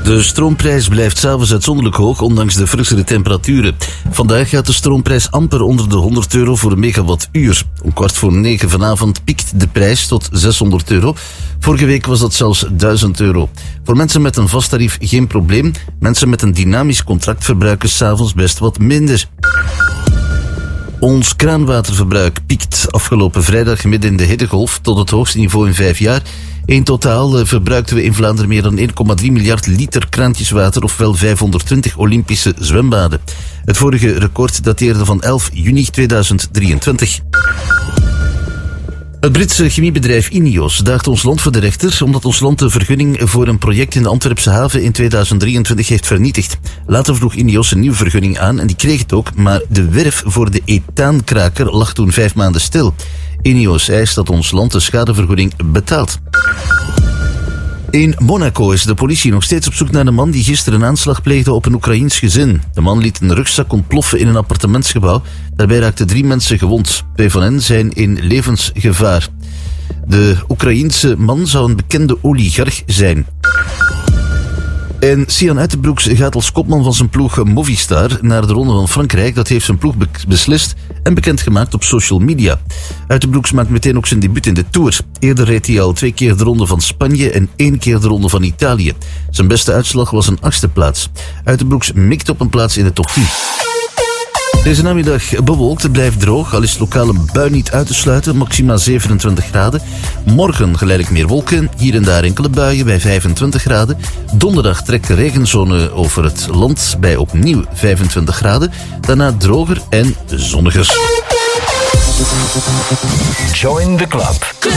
De stroomprijs blijft 's avonds uitzonderlijk hoog, ondanks de frissere temperaturen. Vandaag gaat de stroomprijs amper onder de €100 voor een megawattuur. Om 8:45 vanavond piekt de prijs tot €600. Vorige week was dat zelfs €1000. Voor mensen met een vast tarief geen probleem. Mensen met een dynamisch contract verbruiken 's avonds best wat minder. Ons kraanwaterverbruik piekt afgelopen vrijdag midden in de hittegolf tot het hoogste niveau in 5 jaar. In totaal verbruikten we in Vlaanderen meer dan 1,3 miljard liter kraantjeswater, ofwel 520 Olympische zwembaden. Het vorige record dateerde van 11 juni 2023. Het Britse chemiebedrijf INEOS daagt ons land voor de rechter omdat ons land de vergunning voor een project in de Antwerpse haven in 2023 heeft vernietigd. Later vroeg INEOS een nieuwe vergunning aan en die kreeg het ook, maar de werf voor de ethaankraker lag toen 5 maanden stil. INEOS eist dat ons land de schadevergoeding betaalt. In Monaco is de politie nog steeds op zoek naar de man die gisteren een aanslag pleegde op een Oekraïens gezin. De man liet een rugzak ontploffen in een appartementsgebouw. Daarbij raakten 3 mensen gewond. 2 van hen zijn in levensgevaar. De Oekraïense man zou een bekende oligarch zijn. En Sian Uijtenbroeks gaat als kopman van zijn ploeg Movistar naar de Ronde van Frankrijk. Dat heeft zijn ploeg beslist en bekendgemaakt op social media. Uijtenbroeks maakt meteen ook zijn debuut in de Tour. Eerder reed hij al 2 keer de Ronde van Spanje en 1 keer de Ronde van Italië. Zijn beste uitslag was een 8e plaats. Uijtenbroeks mikt op een plaats in de top 10. Deze namiddag bewolkt, het blijft droog, al is lokale bui niet uit te sluiten, maxima 27 graden. Morgen geleidelijk meer wolken, hier en daar enkele buien bij 25 graden. Donderdag trekt de regenzone over het land bij opnieuw 25 graden. Daarna droger en zonniger. Join the club.